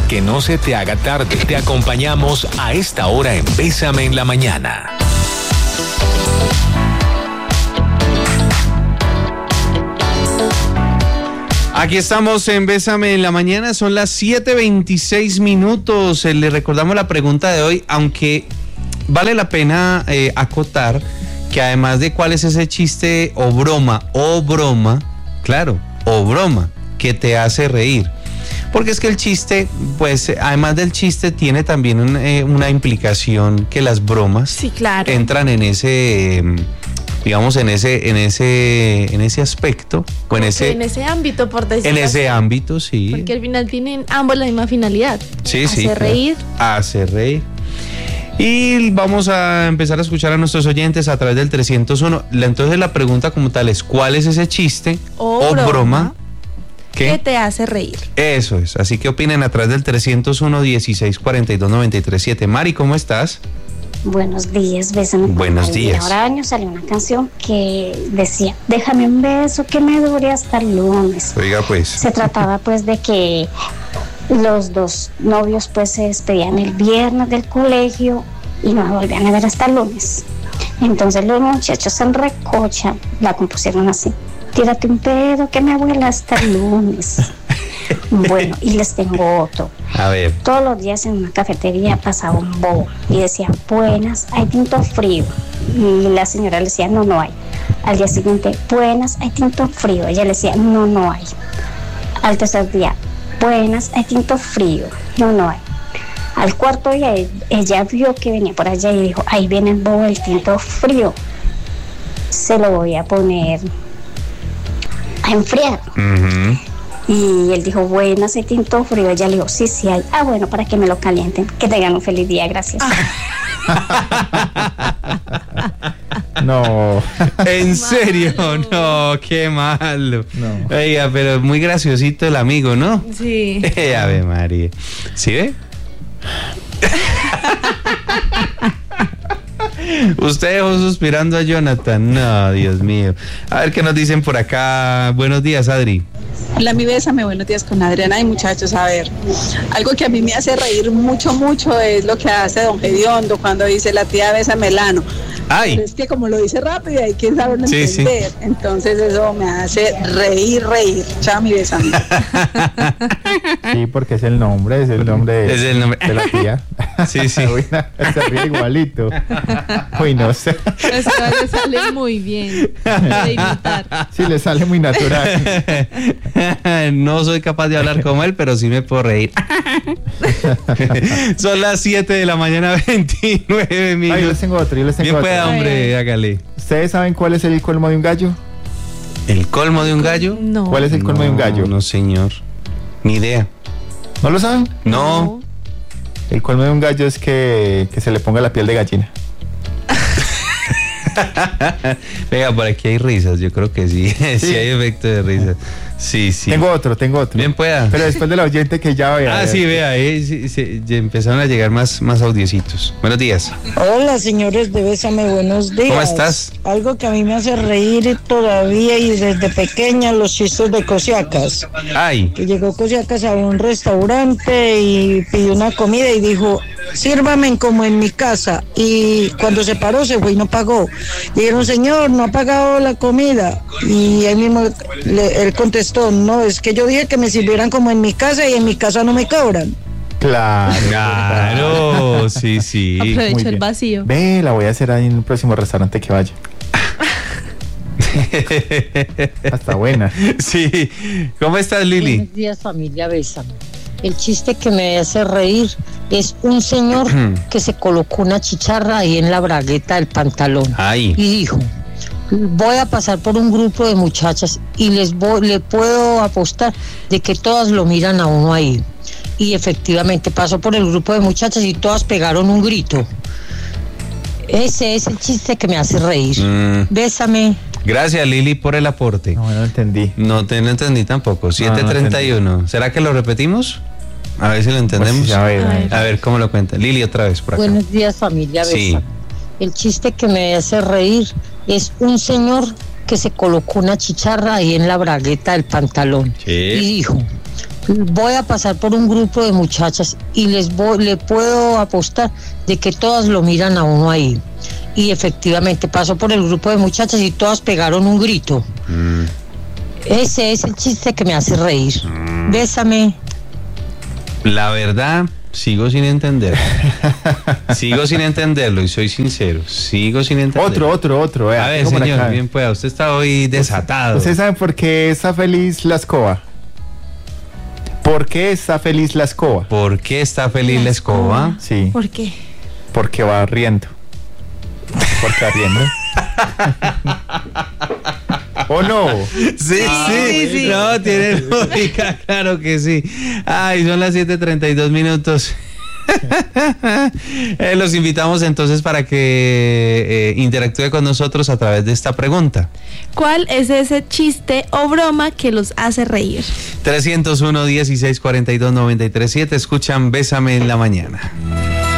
Que no se te haga tarde. Te acompañamos a esta hora en Bésame en la Mañana. Aquí estamos en Bésame en la Mañana, son las 7:26 minutos. Le recordamos la pregunta de hoy, aunque vale la pena acotar que además de cuál es ese chiste o broma, claro, o broma, que te hace reír. Porque es que el chiste, pues, además del chiste, tiene también una implicación que las bromas sí, claro, entran en ese... digamos en ese aspecto o en ese ámbito, por decirlo en ese así. Ámbito, sí, porque al final tienen ambos la misma finalidad, sí, hacer reír. Y vamos a empezar a escuchar a nuestros oyentes a través del 301. Entonces la pregunta como tal es: ¿cuál es ese chiste o broma que te hace reír? Eso es, así que opinen a través del 301 16 42 93 7. Mari, ¿cómo estás? Buenos días, bésame. Buenos días. Ahora año salió una canción que decía: déjame un beso que me dure hasta el lunes. Oiga, pues. Se trataba pues de que los dos novios pues se despedían el viernes del colegio y no se volvían a ver hasta el lunes. Entonces los muchachos en recocha la compusieron así: tírate un pedo que me vuela hasta el lunes. Bueno, y les tengo otro. A ver. Todos los días en una cafetería pasaba un bobo y decía: buenas, hay tinto frío. Y la señora le decía: no, no hay. Al día siguiente: buenas, hay tinto frío. Ella le decía: no, no hay. Al tercer día: buenas, hay tinto frío. No, no hay. Al cuarto día ella vio que venía por allá y dijo: ahí viene el bobo del tinto frío. Se lo voy a poner a enfriar. Y él dijo: buenas, hay tinto frío. Ella le dijo: sí, sí hay. Ah, bueno, para que me lo calienten. Que tengan un feliz día, gracias. No. ¿En serio? No, qué malo. No. Oiga, pero muy graciosito el amigo, ¿no? Sí. Ave María. ¿Sí ve? Usted dejó suspirando a Jonathan. No, Dios mío. A ver qué nos dicen por acá. Buenos días, Adri. Hola, mi bésame, buenos días con Adriana. Y muchachos, a ver, algo que a mí me hace reír mucho es lo que hace don Gediondo cuando dice: la tía bésame el ano. Ay. Pero es que como lo dice rápido, hay quien sabe entender. Sí. Entonces eso me hace reír. Chao, mi bésame. Sí, porque es el nombre de la tía. Sí. Uy, se ríe igualito. Uy, no sé. Eso le sale muy bien de imitar. Sí, le sale muy natural. No soy capaz de hablar como él, pero sí me puedo reír. Son las 7 de la mañana, 29 minutos. Ay, yo les tengo otro. Bien pueda, hombre, hágale. ¿Ustedes saben cuál es el colmo de un gallo? ¿El colmo de un gallo? No. ¿Cuál es el colmo de un gallo? No, señor. Ni idea. ¿No lo saben? No. El colmo de un gallo es que se le ponga la piel de gallina. Venga, por aquí hay risas, yo creo que sí. Sí hay efecto de risas. Sí. Tengo otro. Bien pueda. Pero después del oyente que ya vea. Sí, vea, sí, ya empezaron a llegar más audiecitos. Buenos días. Hola, señores de Bésame, buenos días. ¿Cómo estás? Algo que a mí me hace reír todavía y desde pequeña, los chistes de Cosiacas. Ay. Que llegó Cosiacas a un restaurante y pidió una comida y dijo: sírvame como en mi casa. Y cuando se paró, se fue y no pagó. Dijeron: señor, no ha pagado la comida. Y él mismo él contestó: no, es que yo dije que me sirvieran como en mi casa y en mi casa no me cobran. Claro, sí. Aprovecho el vacío. Ve, la voy a hacer ahí en el próximo restaurante que vaya. Hasta buena. Sí. ¿Cómo estás, Lili? Buenos días, familia Bésame. El chiste que me hace reír es un señor que se colocó una chicharra ahí en la bragueta del pantalón. Ay. Y dijo: voy a pasar por un grupo de muchachas y le puedo apostar de que todas lo miran a uno ahí. Y efectivamente pasó por el grupo de muchachas y todas pegaron un grito. Ese es el chiste que me hace reír. Bésame. Gracias, Lili, por el aporte. No entendí. No entendí tampoco. 7:31. ¿Será que lo repetimos? A ver si lo entendemos. Pues, a ver cómo lo cuenta. Lili, otra vez por acá. Buenos días, familia Bésame. El chiste que me hace reír es un señor que se colocó una chicharra ahí en la bragueta del pantalón. Sí. Y dijo, voy a pasar por un grupo de muchachas y le puedo apostar de que todas lo miran a uno ahí. Y efectivamente pasó por el grupo de muchachas y todas pegaron un grito. Ese es el chiste que me hace reír. Bésame. La verdad, sigo sin entender. Sigo sin entenderlo y soy sincero. Sigo sin entenderlo. Otro. A ver, señor, bien pueda. Usted está hoy desatado. ¿Usted sabe por qué está feliz la escoba? ¿Por qué está feliz la escoba? ¿Por qué está feliz la escoba? Sí. ¿Por qué? Porque va riendo. Porque va riendo. ¿O no? Sí. No, tiene lógica, claro que sí. Ay, son las 7:32 minutos. Los invitamos entonces para que interactúe con nosotros a través de esta pregunta. ¿Cuál es ese chiste o broma que los hace reír? 301-1642-937. Escuchan Bésame en la Mañana.